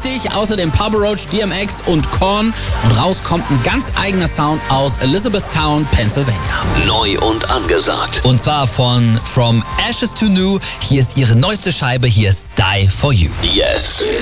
richtig. Außerdem Papa Roach, DMX und Korn. Und raus kommt ein ganz eigener Sound aus Elizabethtown, Pennsylvania. Neu und angesagt. Und zwar von From Ashes to New. Hier ist ihre neueste Scheibe. Hier ist Die For You. Jetzt.